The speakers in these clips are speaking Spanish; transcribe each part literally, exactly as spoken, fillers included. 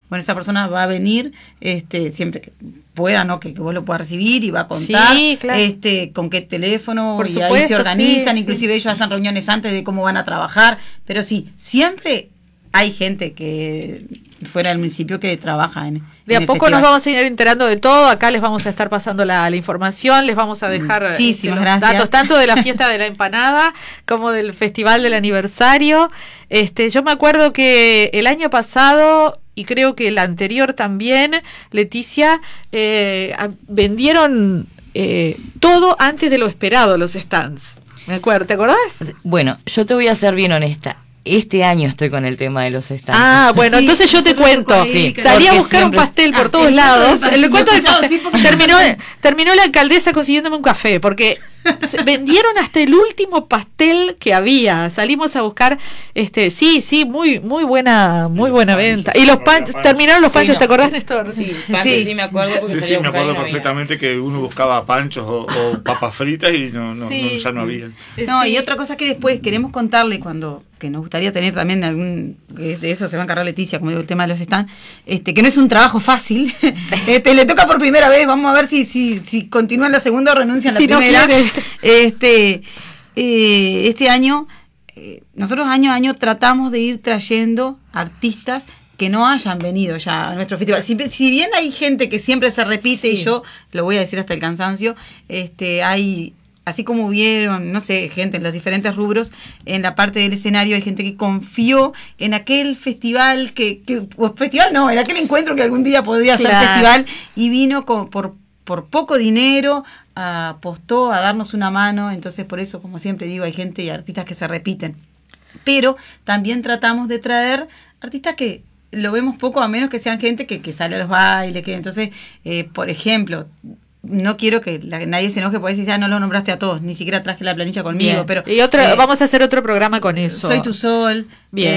bueno, esa persona va a venir este siempre que pueda, ¿no? Que, que vos lo puedas recibir y va a contar sí, claro. este con qué teléfono, por y supuesto, ahí se organizan, sí, inclusive sí. ellos hacen reuniones antes de cómo van a trabajar, pero sí, siempre hay gente que fuera del municipio que trabaja en De en a poco festival. nos vamos a ir enterando de todo. Acá les vamos a estar pasando la, la información, les vamos a dejar Muchísimas este, los gracias. datos tanto de la fiesta de la empanada como del festival del aniversario. Este, yo me acuerdo que el año pasado y creo que el anterior también, Leticia, eh, a, vendieron eh, todo antes de lo esperado los stands. Me acuerdo, ¿te acordás? Bueno, yo te voy a ser bien honesta. Este año estoy con el tema de los stands. Ah, bueno, sí, entonces yo te cuento. Sí, salí a buscar siempre... un pastel por ah, todos sí, lados. El, el cuento del pastel. Sí, terminó, terminó la alcaldesa consiguiéndome un café, porque vendieron hasta el último pastel que había. Salimos a buscar, este, sí, sí, muy, muy buena, muy buena venta. Y los panchos, terminaron los panchos, sí, no. ¿Te acordás, Néstor? Sí, sí, sí me acuerdo. Sí, sí, me acuerdo perfectamente que uno buscaba panchos o, o papas fritas y no, no, sí. no, ya no había. No, sí. Y otra cosa que después queremos contarle cuando que nos gustaría tener también algún, de eso se va a encargar Leticia, como digo, el tema de los stands, este, que no es un trabajo fácil, este, le toca por primera vez, vamos a ver si, si, si continúa en la segunda o renuncia en la si primera. No este, eh, este año, eh, nosotros año a año tratamos de ir trayendo artistas que no hayan venido ya a nuestro festival. Si, si bien hay gente que siempre se repite, sí. y yo lo voy a decir hasta el cansancio, este, hay... Así como hubieron, no sé, gente en los diferentes rubros, en la parte del escenario hay gente que confió en aquel festival, que, que o festival no, en aquel encuentro que algún día podría claro. ser festival, y vino con, por, por poco dinero, apostó a darnos una mano. Entonces por eso, como siempre digo, hay gente y artistas que se repiten. Pero también tratamos de traer artistas que lo vemos poco, a menos que sean gente que, que sale a los bailes, que entonces, eh, por ejemplo... No quiero que la, nadie se enoje porque decís, ah, no lo nombraste a todos, ni siquiera traje la planilla conmigo. Bien. Pero y otro, eh, vamos a hacer otro programa con eso. Soy tu sol. Bien.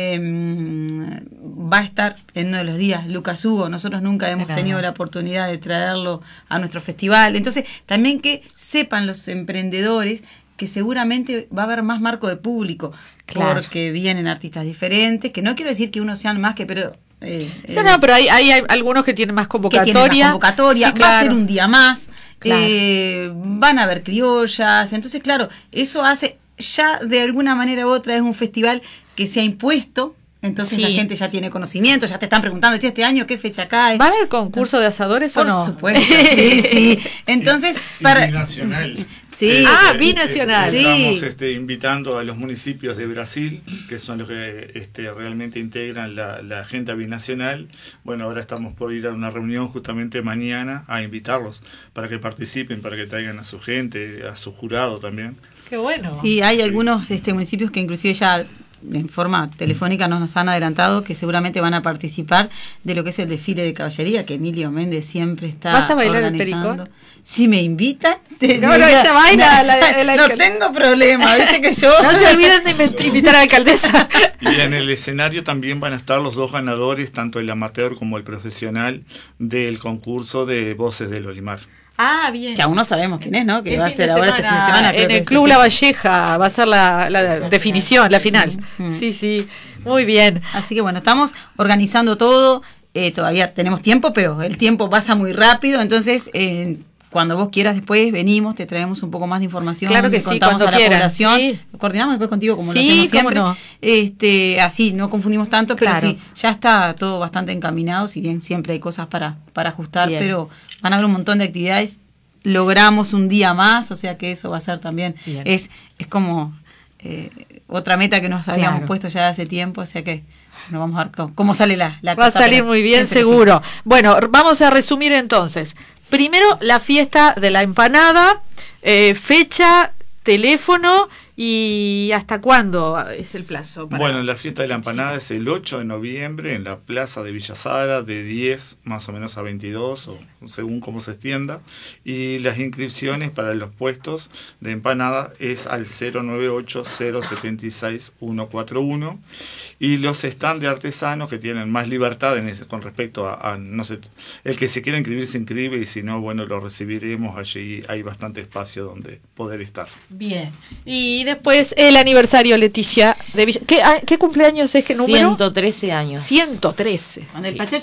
Eh, va a estar en uno de los días Lucas Hugo. Nosotros nunca hemos Nada. tenido la oportunidad de traerlo a nuestro festival. Entonces, también que sepan los emprendedores que seguramente va a haber más marco de público, claro. porque vienen artistas diferentes, que no quiero decir que unos sean más que, pero... Eh, sí, eh, no, pero hay, hay algunos que tienen más convocatoria. Que tienen más convocatoria, sí, va claro. a ser un día más, claro. eh, van a haber criollas, entonces claro, eso hace, ya de alguna manera u otra es un festival que se ha impuesto. Entonces sí. la gente ya tiene conocimiento, ya te están preguntando, che, este año qué fecha cae. ¿Va a haber concurso de asadores Por o no? Por supuesto, sí, sí. Entonces, y, para... y binacional. Sí. Eh, ah, eh, binacional. Eh, estamos sí. este, invitando a los municipios de Brasil, que son los que este, realmente integran la, la agenda binacional. Bueno, ahora estamos por ir a una reunión justamente mañana a invitarlos para que participen, para que traigan a su gente, a su jurado también. Qué bueno. Sí, hay algunos este, municipios que inclusive ya... en forma telefónica nos, nos han adelantado que seguramente van a participar de lo que es el desfile de caballería, que Emilio Méndez siempre está ¿Vas a bailar organizando. El pericón? Si me invitan, te no, no, ella baila. No, la, la, la, no tengo problema, viste que yo... No se olviden de invitar a la alcaldesa. Y en el escenario también van a estar los dos ganadores, tanto el amateur como el profesional, del concurso de Voces del Olimar. Ah, bien. Que aún no sabemos quién es, ¿no? Que el va a ser ahora semana, este fin de semana. En el Club La Valleja va a ser la, la definición, la final. Sí, sí, sí, muy bien. Así que bueno, estamos organizando todo. Eh, todavía tenemos tiempo, pero el tiempo pasa muy rápido. Entonces, eh, cuando vos quieras después, venimos, te traemos un poco más de información. Claro que le sí, contamos cuando a la quieran, población. Sí. Coordinamos después contigo como sí, lo hacemos siempre. No. Este, así, no confundimos tanto, pero claro. sí, ya está todo bastante encaminado, si bien siempre hay cosas para, para ajustar, bien. Pero van a haber un montón de actividades. Logramos un día más, o sea que eso va a ser también, Bien. es es como eh, otra meta que nos habíamos claro. puesto ya hace tiempo, o sea que nos vamos a ver cómo, cómo sale la, la va cosa. Va a salir muy bien, seguro. Bueno, vamos a resumir entonces. Primero, la fiesta de la empanada, eh, fecha, teléfono y ¿hasta cuándo es el plazo? Para... Bueno, la fiesta de la empanada sí. es el ocho de noviembre en la plaza de Villa Sara, de diez más o menos a veintidós, o según cómo se extienda. Y las inscripciones para los puestos de empanada es al cero nueve ocho cero siete seis uno cuatro uno. Y los stands de artesanos que tienen más libertad en ese, con respecto a, a, no sé, el que se quiera inscribir se inscribe y si no, bueno, lo recibiremos. Allí hay bastante espacio donde poder estar. Bien. Y después el aniversario, Leticia, de Villa... ¿Qué, ¿Qué cumpleaños es? ¿Qué número? ciento trece años. ciento trece. Cuando el Sí. Pachacho